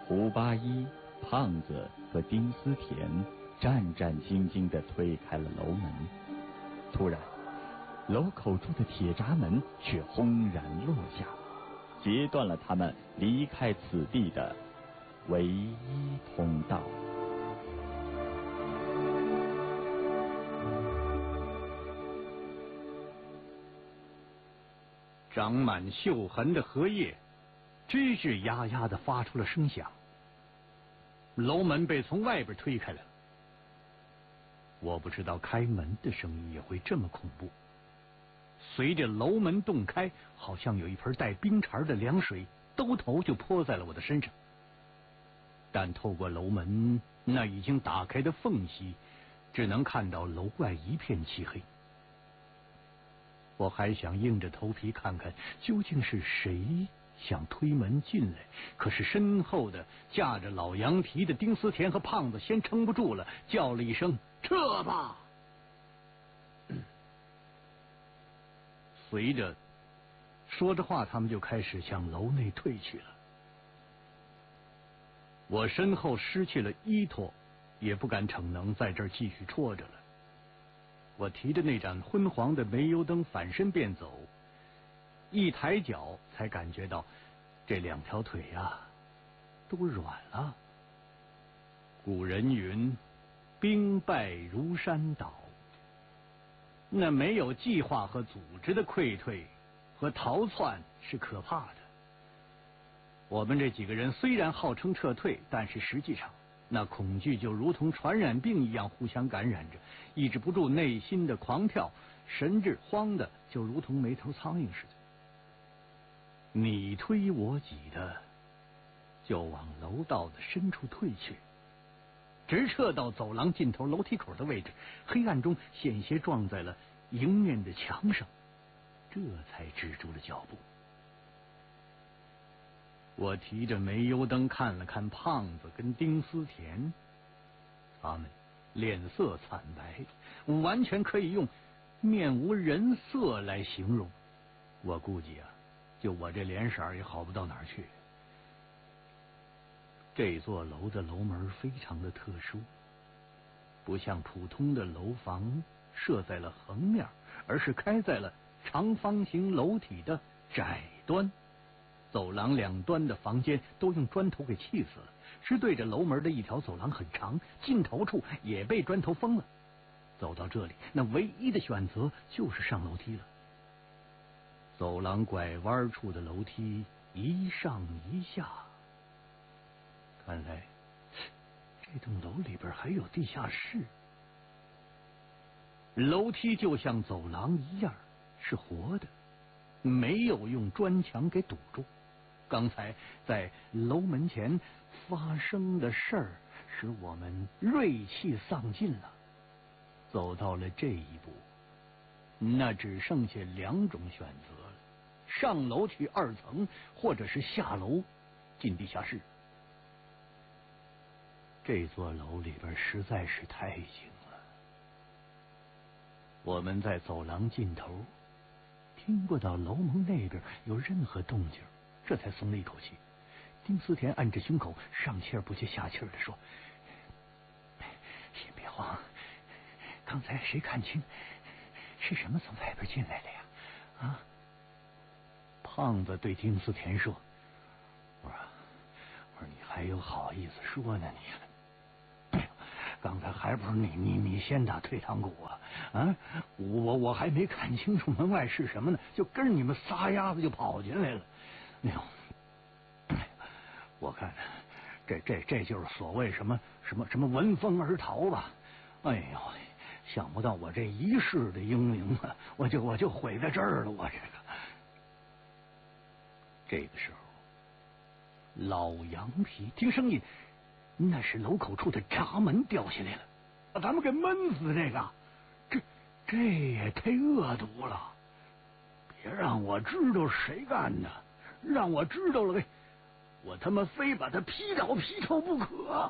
胡八一、胖子和丁思甜战战兢兢地推开了楼门。突然，楼口处的铁闸门却轰然落下，截断了他们离开此地的唯一通道。 长满锈痕的荷叶吱吱呀呀地发出了声响，楼门被从外边推开了。我不知道开门的声音也会这么恐怖。随着楼门洞开，好像有一盆带冰碴的凉水兜头就泼在了我的身上。但透过楼门那已经打开的缝隙，只能看到楼外一片漆黑。我还想硬着头皮看看究竟是谁想推门进来，可是身后的架着老羊皮的丁思甜和胖子先撑不住了，叫了一声撤吧。随着说着话，他们就开始向楼内退去了。我身后失去了依托，也不敢逞能在这儿继续戳着了。我提着那盏昏黄的煤油灯反身便走，一抬脚才感觉到这两条腿都软了。古人云兵败如山倒，那没有计划和组织的溃退和逃窜是可怕的。我们这几个人虽然号称撤退，但是实际上那恐惧就如同传染病一样互相感染着，抑制不住内心的狂跳，神志慌的就如同没头苍蝇似的，你推我挤的就往楼道的深处退去，直撤到走廊尽头楼梯口的位置，黑暗中险些撞在了迎面的墙上，这才止住了脚步。我提着煤油灯看了看胖子跟丁思甜，他们脸色惨白，完全可以用面无人色来形容。我估计就我这脸色也好不到哪儿去。这座楼的楼门非常的特殊，不像普通的楼房设在了横面，而是开在了长方形楼体的窄端。走廊两端的房间都用砖头给砌死了，只对着楼门的一条走廊很长，尽头处也被砖头封了。走到这里，那唯一的选择就是上楼梯了。走廊拐弯处的楼梯一上一下，看来这栋楼里边还有地下室。楼梯就像走廊一样是活的，没有用砖墙给堵住。刚才在楼门前发生的事儿使我们锐气丧尽了，走到了这一步，那只剩下两种选择了：上楼去2层，或者是下楼进地下室。这座楼里边实在是太静了，我们在走廊尽头听不到楼门那边有任何动静，这才松了一口气。丁思甜按着胸口，上气儿不接下气儿的说：“先别慌，刚才谁看清是什么从外边进来的呀？”胖子对丁思甜说：“我说你还有好意思说呢你？刚才还不是你先打退堂鼓我还没看清楚门外是什么呢，就跟着你们仨丫子就跑进来了。我看这就是所谓什么闻风而逃吧。哎呦，想不到我这一世的英名我就毁在这儿了。我这个时候，老羊皮听声音，那是楼口处的闸门掉下来了，把咱们给闷死。这也太恶毒了！别让我知道谁干的，让我知道了，我他妈非把他劈倒劈头不可！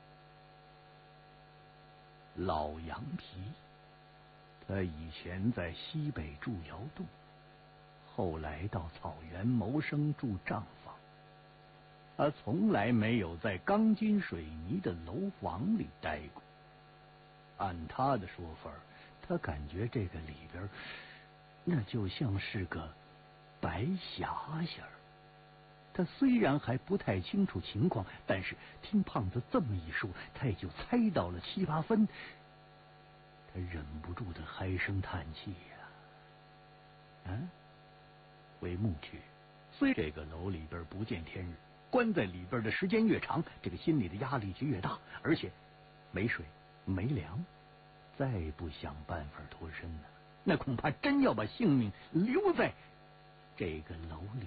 老羊皮，他以前在西北住窑洞，后来到草原谋生住账房。 他从来没有在钢筋水泥的楼房里待过。按他的说法，他感觉这个里边那就像是个白匣匣。他虽然还不太清楚情况，但是听胖子这么一说，他也就猜到了7、8分。他忍不住的唉声叹气呀。回墓去，虽这个楼里边不见天日，关在里边的时间越长，这个心里的压力就越大，而且没水没粮，再不想办法脱身呢，那恐怕真要把性命留在这个楼里。